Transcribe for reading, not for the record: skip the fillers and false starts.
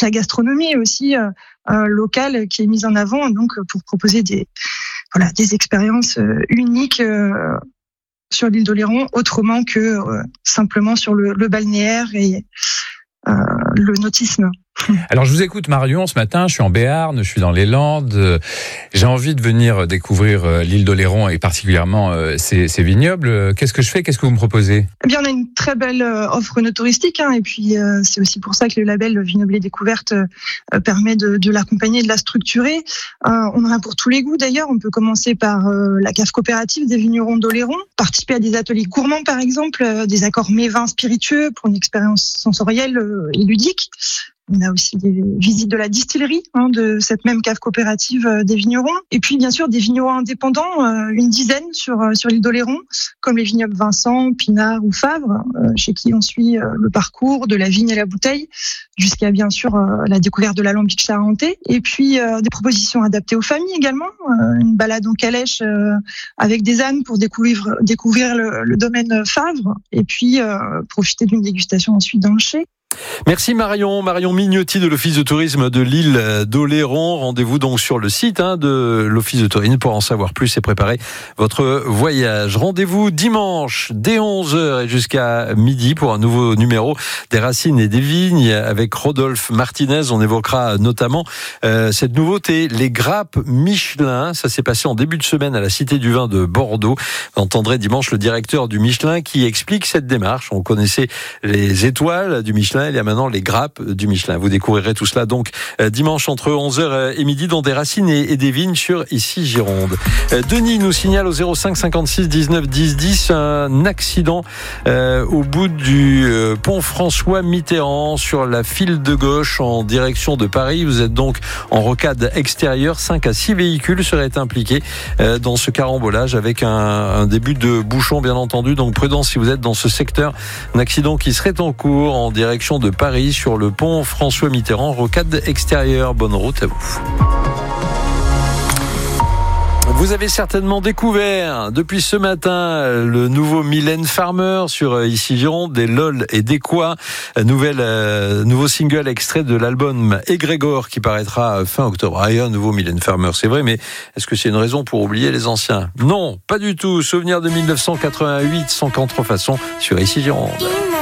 la gastronomie aussi locale qui est mise en avant, donc pour proposer des expériences uniques sur l'île d'Oléron, autrement que simplement sur le balnéaire et le nautisme. Alors je vous écoute Marion, ce matin je suis en Béarn, je suis dans les Landes, j'ai envie de venir découvrir l'île d'Oléron et particulièrement ses vignobles. Qu'est-ce que je fais ? Qu'est-ce que vous me proposez ? Eh bien on a une très belle offre touristique et puis c'est aussi pour ça que le label Vignoble et Découverte permet de l'accompagner et de la structurer. On en a pour tous les goûts d'ailleurs, on peut commencer par la cave coopérative des vignerons d'Oléron, participer à des ateliers gourmands par exemple, des accords mets-vins spiritueux pour une expérience sensorielle et ludique. On a aussi des visites de la distillerie de cette même cave coopérative des vignerons. Et puis, bien sûr, des vignerons indépendants, une dizaine sur l'île d'Oléron, comme les vignobles Vincent, Pinard ou Favre, chez qui on suit le parcours de la vigne à la bouteille, jusqu'à, bien sûr, la découverte de l'alambic charentais. Et puis, des propositions adaptées aux familles également, une balade en calèche avec des ânes pour découvrir le domaine Favre, et puis profiter d'une dégustation ensuite dans le chai. Merci Marion Mignotti de l'Office de tourisme de l'île d'Oléron. Rendez-vous donc sur le site de l'Office de tourisme pour en savoir plus et préparer votre voyage. Rendez-vous dimanche dès 11h et jusqu'à midi pour un nouveau numéro des Racines et des Vignes avec Rodolphe Martinez. On évoquera notamment cette nouveauté, les grappes Michelin. Ça s'est passé en début de semaine à la Cité du Vin de Bordeaux. Vous entendrez dimanche le directeur du Michelin qui explique cette démarche. On connaissait les étoiles du Michelin. Il y a maintenant les grappes du Michelin. Vous découvrirez tout cela donc dimanche entre 11h et midi dans des Racines et des Vignes sur Ici Gironde. Denis nous signale au 05 56 19 10 10 un accident au bout du pont François Mitterrand sur la file de gauche en direction de Paris. Vous êtes donc en rocade extérieure. 5 à 6 véhicules seraient impliqués dans ce carambolage avec un début de bouchon bien entendu. Donc prudence si vous êtes dans ce secteur. Un accident qui serait en cours en direction de Paris sur le pont François Mitterrand, rocade extérieure. Bonne route à vous. Vous avez certainement découvert depuis ce matin le nouveau Mylène Farmer sur Ici Gironde, des LOL et des Quoi. Nouveau single extrait de l'album Égrégore qui paraîtra fin octobre. Ah, il y a un nouveau Mylène Farmer, c'est vrai, mais est-ce que c'est une raison pour oublier les anciens ? Non, pas du tout. Souvenir de 1988, sans contrefaçon sur Ici Gironde.